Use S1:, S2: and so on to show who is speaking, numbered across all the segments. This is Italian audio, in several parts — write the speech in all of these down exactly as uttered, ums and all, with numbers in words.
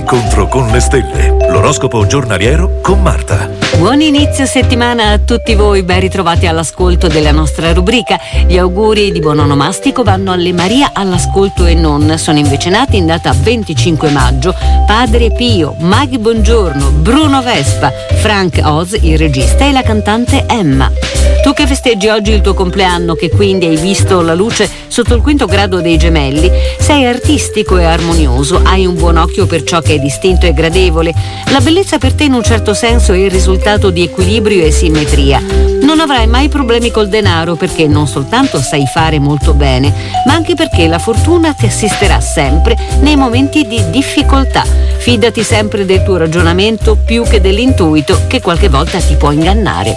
S1: L'incontro con le stelle. L'oroscopo giornaliero con Marta.
S2: Buon inizio settimana a tutti voi, ben ritrovati all'ascolto della nostra rubrica. Gli auguri di buon onomastico vanno alle Maria all'ascolto e non. Sono invece nati in data venticinque maggio Padre Pio, Maghi Buongiorno, Bruno Vespa, Frank Oz, il regista, e la cantante Emma. Tu che festeggi oggi il tuo compleanno, che quindi hai visto la luce sotto il quinto grado dei Gemelli, sei artistico e armonioso, hai un buon occhio per ciò che è distinto e gradevole. La bellezza per te in un certo senso è il risultato di equilibrio e simmetria. Non avrai mai problemi col denaro, perché non soltanto sai fare molto bene, ma anche perché la fortuna ti assisterà sempre nei momenti di difficoltà. Fidati sempre del tuo ragionamento più che dell'intuito, che qualche volta ti può ingannare.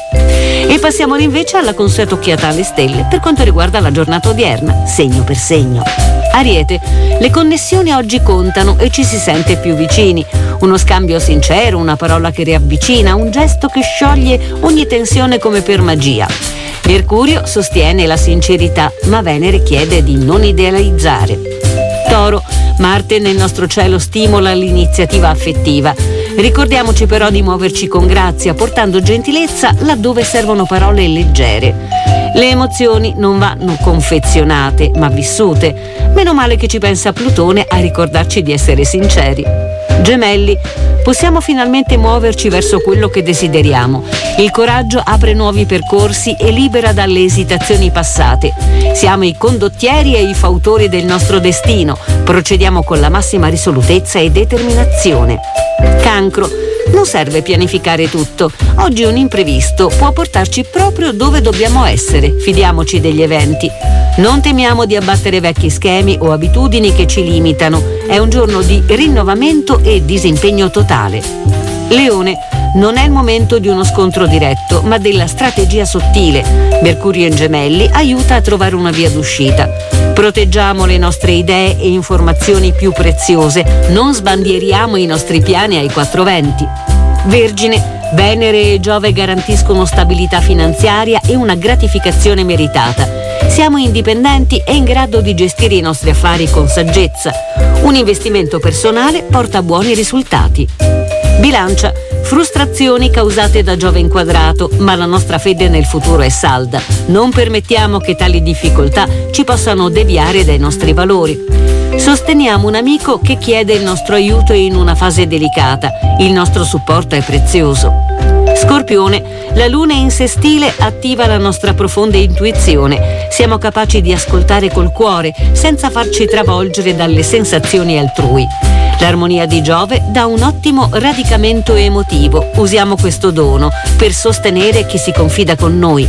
S2: E passiamo invece alla consueta occhiata alle stelle per quanto riguarda la giornata odierna, segno per segno. Ariete, le connessioni oggi contano e ci si sente più vicini. Uno scambio sincero, una parola che riavvicina, un gesto che scioglie ogni tensione come per magia. Mercurio sostiene la sincerità, ma Venere chiede di non idealizzare. Toro, Marte nel nostro cielo stimola l'iniziativa affettiva. Ricordiamoci però di muoverci con grazia, portando gentilezza laddove servono parole leggere. Le emozioni non vanno confezionate, ma vissute. Meno male che ci pensa Plutone a ricordarci di essere sinceri. Gemelli, possiamo finalmente muoverci verso quello che desideriamo. Il coraggio apre nuovi percorsi e libera dalle esitazioni passate. Siamo i condottieri e i fautori del nostro destino. Procediamo con la massima risolutezza e determinazione. Cancro, non serve pianificare tutto. Oggi un imprevisto può portarci proprio dove dobbiamo essere. Fidiamoci degli eventi. Non temiamo di abbattere vecchi schemi o abitudini che ci limitano. È un giorno di rinnovamento e disimpegno totale. Leone, non è il momento di uno scontro diretto, ma della strategia sottile. Mercurio in Gemelli aiuta a trovare una via d'uscita. Proteggiamo le nostre idee e informazioni più preziose. Non sbandieriamo i nostri piani ai quattro venti. Vergine, Venere e Giove garantiscono stabilità finanziaria e una gratificazione meritata. Siamo indipendenti e in grado di gestire i nostri affari con saggezza. Un investimento personale porta buoni risultati. Bilancia, frustrazioni causate da Giove inquadrato, ma la nostra fede nel futuro è salda. Non permettiamo che tali difficoltà ci possano deviare dai nostri valori. Sosteniamo un amico che chiede il nostro aiuto in una fase delicata. Il nostro supporto è prezioso. Scorpione, la luna in sestile attiva la nostra profonda intuizione. Siamo capaci di ascoltare col cuore senza farci travolgere dalle sensazioni altrui. L'armonia di Giove dà un ottimo radicamento emotivo. Usiamo questo dono per sostenere chi si confida con noi.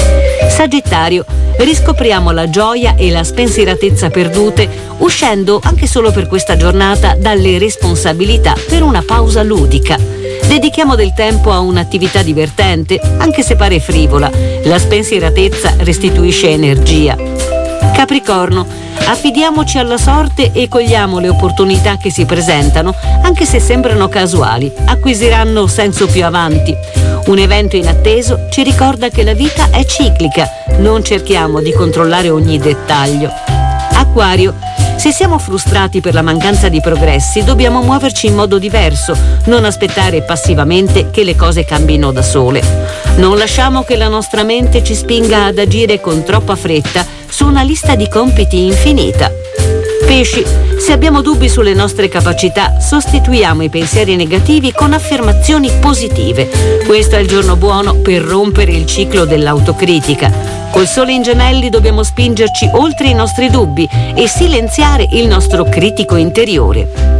S2: Sagittario, riscopriamo la gioia e la spensieratezza perdute, uscendo anche solo per questa giornata dalle responsabilità per una pausa ludica. Dedichiamo del tempo a un'attività divertente, anche se pare frivola. La spensieratezza restituisce energia. Capricorno, affidiamoci alla sorte e cogliamo le opportunità che si presentano, anche se sembrano casuali. Acquisiranno senso più avanti. Un evento inatteso ci ricorda che la vita è ciclica. Non cerchiamo di controllare ogni dettaglio. Acquario, se siamo frustrati per la mancanza di progressi, dobbiamo muoverci in modo diverso, non aspettare passivamente che le cose cambino da sole. Non lasciamo che la nostra mente ci spinga ad agire con troppa fretta su una lista di compiti infinita. Pesci, se abbiamo dubbi sulle nostre capacità, sostituiamo i pensieri negativi con affermazioni positive. Questo è il giorno buono per rompere il ciclo dell'autocritica. Col sole in Gemelli dobbiamo spingerci oltre i nostri dubbi e silenziare il nostro critico interiore.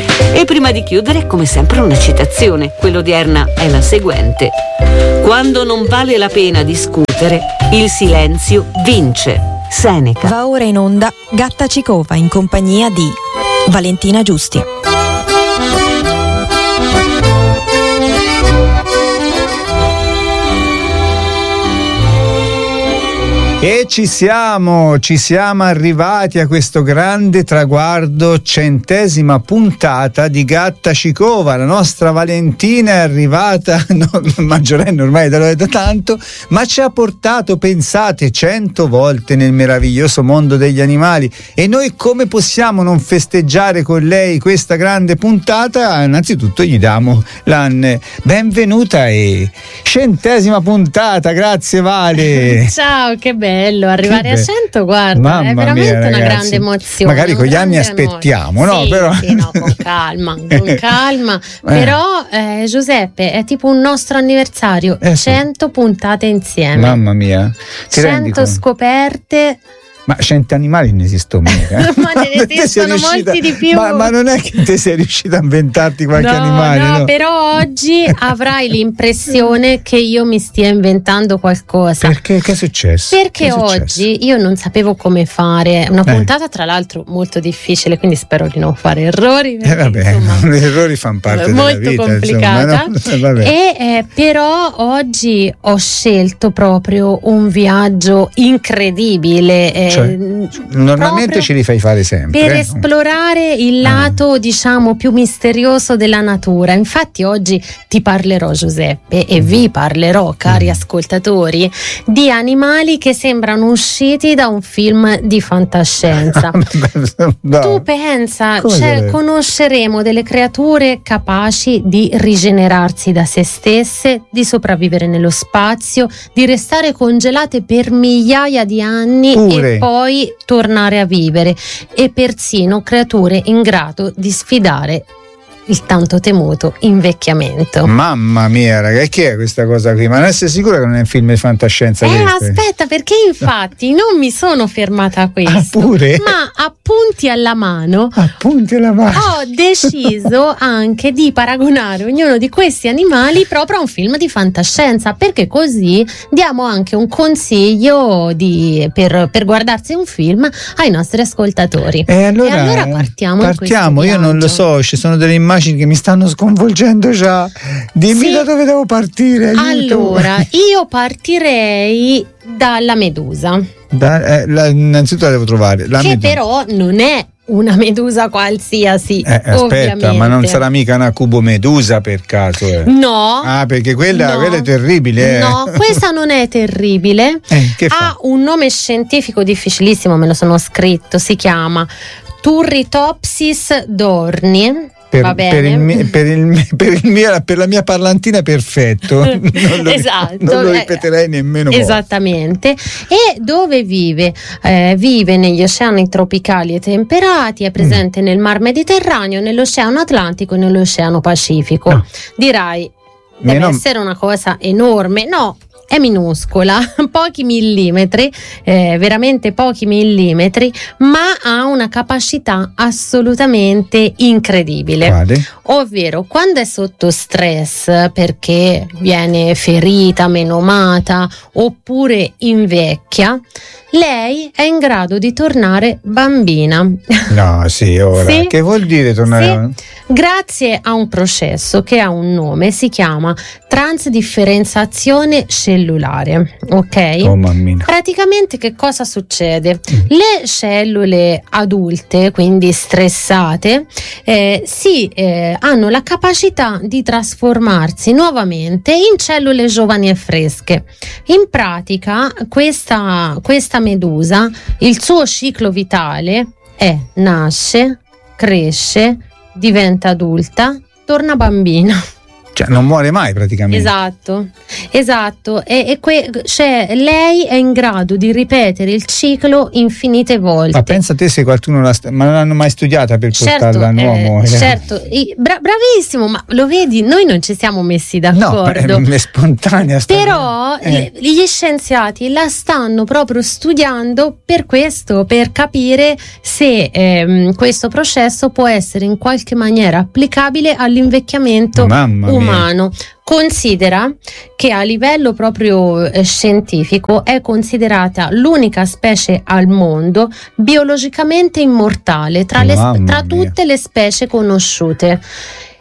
S2: E prima di chiudere, come sempre, una citazione. Quella odierna è la seguente: quando non vale la pena discutere, il silenzio vince. Seneca.
S3: Va ora in onda Gatta Cicova in compagnia di Valentina Giusti.
S4: E ci siamo, ci siamo arrivati a questo grande traguardo, centesima puntata di Gatta Cicova. La nostra Valentina è arrivata, no, maggiorenne ormai da, da tanto, ma ci ha portato, pensate, cento volte nel meraviglioso mondo degli animali. E noi come possiamo non festeggiare con lei questa grande puntata? Innanzitutto gli diamo la benvenuta e centesima puntata, grazie Vale.
S5: Ciao, che bello. Bello arrivare
S4: che
S5: a cento, guarda,
S4: Mamma
S5: è veramente
S4: mia,
S5: una
S4: ragazzi.
S5: grande emozione.
S4: Magari con gli anni aspettiamo, no?
S5: Sì,
S4: Però...
S5: sì, no, con calma, con calma. Eh. Però eh, Giuseppe, è tipo un nostro anniversario,
S4: eh,
S5: cento sì. puntate insieme.
S4: Mamma mia, ti
S5: cento scoperte.
S4: Ma cento animali ne esistono mica. Eh?
S5: Ma ne esistono molti di più.
S4: Ma, ma non è che te sei riuscita a inventarti qualche
S5: no,
S4: animale?
S5: No,
S4: no,
S5: però oggi avrai l'impressione che io mi stia inventando qualcosa.
S4: Perché? Che è successo?
S5: Perché
S4: è successo?
S5: oggi io non sapevo come fare una puntata, eh. tra l'altro molto difficile, quindi spero di non fare errori. Perché,
S4: eh vabbè,
S5: insomma,
S4: gli errori fanno parte
S5: molto
S4: della vita.
S5: complicata.
S4: Insomma, no?
S5: E eh, però oggi ho scelto proprio un viaggio incredibile. Eh,
S4: cioè, normalmente ce li fai fare sempre
S5: per
S4: eh?
S5: esplorare il lato ah. diciamo più misterioso della natura. Infatti oggi ti parlerò, Giuseppe, e vi parlerò, cari ascoltatori, di animali che sembrano usciti da un film di fantascienza. No. Tu pensa, cioè, conosceremo delle creature capaci di rigenerarsi da se stesse, di sopravvivere nello spazio, di restare congelate per migliaia di anni Pure. e poi tornare a vivere, e persino creature in grado di sfidare il tanto temuto invecchiamento.
S4: Mamma mia, raga, e che è questa cosa qui? Ma non essere sicura che non è un film di fantascienza?
S5: Eh,
S4: questo?
S5: aspetta, perché infatti non mi sono fermata a questo.
S4: Ah, pure?
S5: Ma appunti alla mano,
S4: appunti alla mano,
S5: ho deciso anche di paragonare ognuno di questi animali proprio a un film di fantascienza, perché così diamo anche un consiglio di, per, per guardarsi un film ai nostri ascoltatori.
S4: E allora,
S5: e allora partiamo.
S4: Partiamo, io non lo so, ci sono delle immagini che mi stanno sconvolgendo già. Dimmi sì. da dove devo partire. Aiuto.
S5: Allora, io partirei dalla medusa.
S4: Da, eh, la, innanzitutto la devo trovare. La
S5: che
S4: medusa.
S5: però non è una medusa qualsiasi.
S4: Eh, aspetta,
S5: ovviamente.
S4: Ma non sarà mica una cubomedusa per caso? Eh.
S5: No.
S4: Ah, perché quella,
S5: no,
S4: quella è terribile. Eh.
S5: No, questa non è terribile.
S4: Eh, che
S5: ha
S4: fa?
S5: un nome scientifico difficilissimo, me lo sono scritto. Si chiama Turritopsis dorni.
S4: Per,
S5: Va bene.
S4: Per, il, per, il, per, il mio, per la mia parlantina è perfetto. Non lo,
S5: esatto,
S4: non lo ripeterei nemmeno.
S5: Esattamente. E dove vive? Eh, vive negli oceani tropicali e temperati, è presente mm. nel Mar Mediterraneo, nell'Oceano Atlantico e nell'Oceano Pacifico. No. Dirai, deve Meno... essere una cosa enorme. No, è minuscola, pochi millimetri, eh, veramente pochi millimetri, ma ha una capacità assolutamente incredibile.
S4: Quale?
S5: Ovvero, quando è sotto stress perché viene ferita, menomata oppure invecchia, lei è in grado di tornare bambina.
S4: No, sì, ora. Sì? Che vuol dire tornare?
S5: Sì. Grazie a un processo che ha un nome, si chiama transdifferenziazione cellulare. Ok?
S4: Oh, mammina.
S5: Praticamente che cosa succede? Mm. Le cellule adulte, quindi stressate, eh, si, eh, hanno la capacità di trasformarsi nuovamente in cellule giovani e fresche. In pratica, questa, questa medusa, il suo ciclo vitale è nasce, cresce, diventa adulta, torna bambina.
S4: Cioè non muore mai praticamente.
S5: Esatto, esatto. E, e que, cioè, lei è in grado di ripetere il ciclo infinite volte.
S4: Ma pensa te se qualcuno la sta, ma non l'hanno mai studiata per
S5: certo,
S4: portarla a uomo.
S5: Eh, certo, bra- bravissimo, ma lo vedi, noi non ci siamo messi d'accordo.
S4: No, è spontanea.
S5: Però eh. gli scienziati la stanno proprio studiando per questo, per capire se ehm, questo processo può essere in qualche maniera applicabile all'invecchiamento umano. Umano. Considera che a livello proprio eh, scientifico è considerata l'unica specie al mondo biologicamente immortale tra, le, tra tutte le specie conosciute.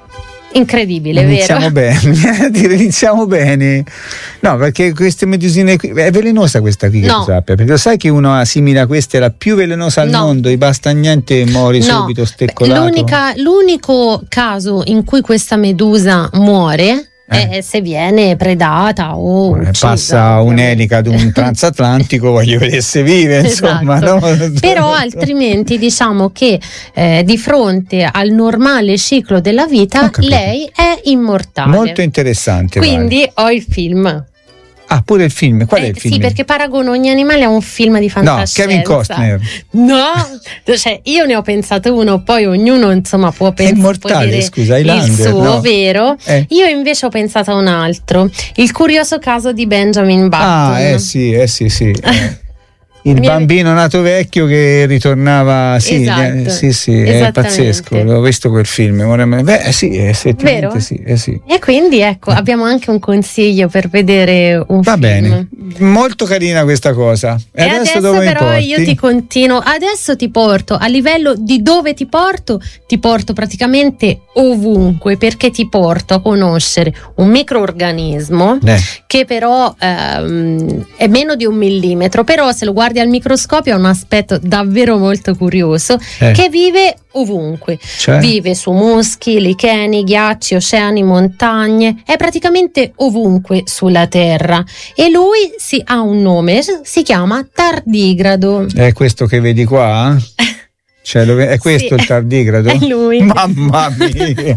S5: Incredibile,
S4: iniziamo
S5: vero?
S4: Bene, dire iniziamo bene. No, perché queste medusine qui, è velenosa questa qui, che
S5: no.
S4: tu sappia, perché lo sai che una simile a questa è la più velenosa al
S5: no.
S4: mondo, gli basta niente e muori
S5: no.
S4: subito steccolato.
S5: L'unica, l'unico caso in cui questa medusa muore Eh. è se viene predata o
S4: eh,
S5: uccisa,
S4: passa un'elica ad un transatlantico, voglio vedere se vive, insomma.
S5: Esatto.
S4: No?
S5: Però altrimenti diciamo che eh, di fronte al normale ciclo della vita lei è immortale.
S4: Molto interessante.
S5: Quindi vale. Ho il film.
S4: Ah, pure il film? Qual
S5: eh,
S4: è il film?
S5: Sì, perché paragono ogni animale a un film di fantascienza.
S4: No, Kevin Costner.
S5: No, cioè io ne ho pensato uno, poi ognuno insomma può pensare.
S4: È immortale, scusa, Highlander,
S5: il suo,
S4: no?
S5: vero?
S4: Eh.
S5: Io invece ho pensato a un altro, il curioso caso di Benjamin Button.
S4: Ah, eh sì, eh sì, sì. Eh. Il
S5: Mi
S4: bambino nato vecchio che ritornava, sì,
S5: esatto,
S4: sì, sì, è pazzesco. Ho visto quel film. Beh, sì, effettivamente
S5: vero?
S4: Sì, eh sì.
S5: E quindi ecco, abbiamo anche un consiglio per vedere un
S4: Va
S5: film.
S4: bene, molto carina questa cosa. E,
S5: e
S4: adesso,
S5: adesso
S4: dove
S5: però
S4: mi porti?
S5: io ti continuo. Adesso ti porto a livello di dove ti porto, ti porto praticamente ovunque, perché ti porto a conoscere un microorganismo
S4: eh.
S5: che però ehm, è meno di un millimetro, però se lo guardi al microscopio ha un aspetto davvero molto curioso,
S4: eh.
S5: che vive ovunque,
S4: cioè?
S5: Vive su muschi, licheni, ghiacci, oceani, montagne, è praticamente ovunque sulla Terra e lui si, ha un nome, si chiama tardigrado.
S4: È questo che vedi qua? Cioè, lo, è questo
S5: sì,
S4: il tardigrado?
S5: È lui.
S4: Mamma mia!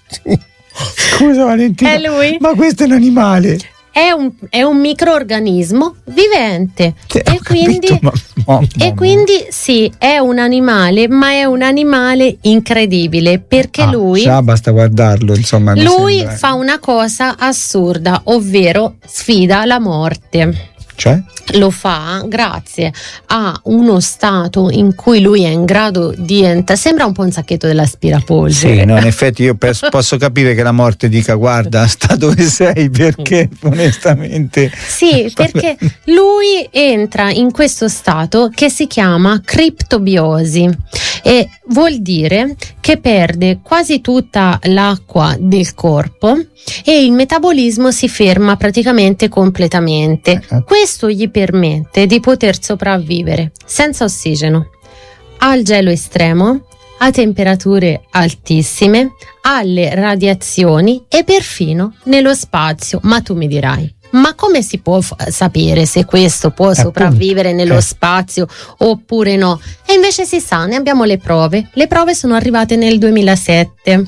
S4: Scusa Valentina,
S5: è lui.
S4: Ma questo è un animale?
S5: È un, è un microorganismo vivente
S4: Cioè,
S5: e, quindi,
S4: capito, ma, ma,
S5: e quindi sì, è un animale, ma è un animale incredibile perché
S4: ah,
S5: lui
S4: già basta guardarlo, insomma.
S5: lui
S4: sembra...
S5: fa una cosa assurda, ovvero sfida la morte.
S4: Cioè?
S5: Lo fa grazie a uno stato in cui lui è in grado di entrare. Sembra un po' un sacchetto dell'aspirapolvere.
S4: Sì, no, in effetti io pers- posso capire che la morte dica guarda, sta dove sei, perché onestamente.
S5: Sì, perché lui entra in questo stato che si chiama criptobiosi e vuol dire che perde quasi tutta l'acqua del corpo e il metabolismo si ferma praticamente completamente. Questo gli permette di poter sopravvivere senza ossigeno, al gelo estremo, a temperature altissime, alle radiazioni e perfino nello spazio. Ma tu mi dirai, ma come si può f- sapere se questo può sopravvivere nello
S4: eh.
S5: spazio oppure no? E invece si sa, ne abbiamo le prove. Le prove sono arrivate nel duemilasette,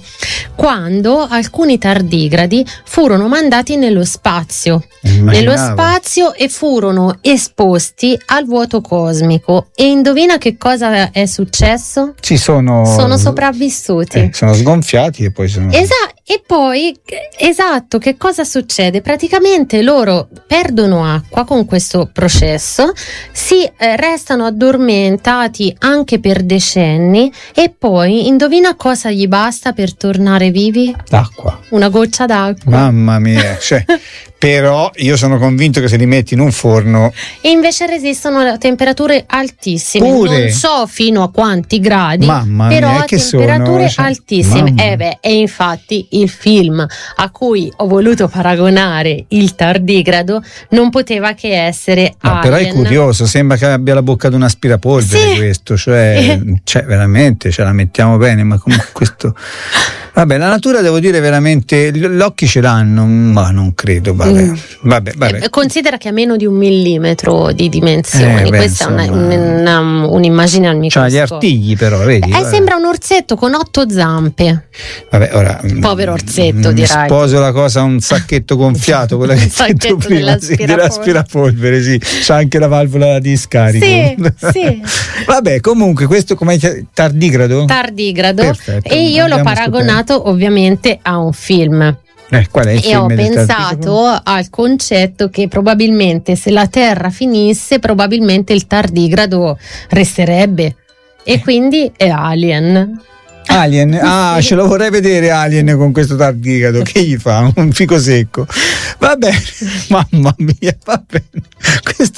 S5: quando alcuni tardigradi furono mandati nello spazio,
S4: Immaginavo.
S5: nello spazio e furono esposti al vuoto cosmico. E indovina che cosa è successo?
S4: Ci sono.
S5: Sono sopravvissuti.
S4: Eh, sono sgonfiati e poi sono.
S5: Esatto, e poi esatto, che cosa succede? Praticamente loro perdono acqua con questo processo, si eh, restano addormentati anche per decenni e poi indovina cosa gli basta per tornare vivi?
S4: L'acqua.
S5: Una goccia d'acqua.
S4: Mamma mia, cioè, però io sono convinto che se li metti in un forno
S5: E invece resistono a temperature altissime.
S4: Pure.
S5: Non so fino a quanti gradi,
S4: Mamma
S5: però
S4: mia,
S5: a
S4: che
S5: temperature
S4: sono, cioè,
S5: altissime.
S4: mamma.
S5: Eh beh, e infatti il film a cui ho voluto paragonare il tardigrado non poteva che essere
S4: no,
S5: Alien.
S4: però è curioso, sembra che abbia la bocca di un aspirapolvere,
S5: Sì.
S4: questo, cioè, cioè veramente ce la mettiamo bene, ma comunque questo vabbè, la natura devo dire veramente, gli occhi ce l'hanno, ma non credo, vabbè,
S5: Mm.
S4: vabbè, vabbè.
S5: Eh, considera che ha meno di un millimetro di dimensioni,
S4: Eh, beh,
S5: questa è
S4: insomma.
S5: una, una, un'immagine al
S4: C'ha
S5: microscopio.
S4: gli artigli però, vedi?
S5: Eh,
S4: Vabbè.
S5: sembra un orsetto con otto zampe.
S4: Vabbè, ora,
S5: Povero orsetto,
S4: mm,
S5: dirai.
S4: sposo la cosa, un sacchetto gonfiato, quella che
S5: Un
S4: hai detto
S5: sacchetto
S4: prima, sì,
S5: dell'aspirapolvere.
S4: dell'aspirapolvere, sì, c'ha anche la valvola di scarico.
S5: Sì, sì.
S4: Vabbè, comunque questo come tardigrado?
S5: Tardigrado.
S4: Perfetto,
S5: E io l'ho
S4: abbiamo
S5: paragonato ovviamente a un film.
S4: Eh, qual è il
S5: E
S4: film
S5: ho
S4: del
S5: pensato
S4: tardigrado?
S5: al concetto che probabilmente se la Terra finisse, probabilmente il tardigrado resterebbe. E quindi è Alien.
S4: Alien, ah,
S5: Sì.
S4: ce lo vorrei vedere Alien con questo tardigrado, che gli fa? Un fico secco. Va bene, mamma mia, va bene. Questo